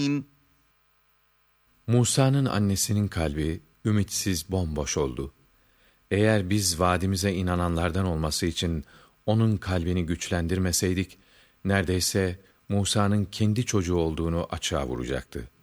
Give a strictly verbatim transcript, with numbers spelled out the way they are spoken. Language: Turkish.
أجمعين. Musa'nın annesinin kalbi ümitsiz, bomboş oldu. Eğer biz vaadimize inananlardan olması için onun kalbini güçlendirmeseydik, neredeyse Musa'nın kendi çocuğu olduğunu açığa vuracaktı.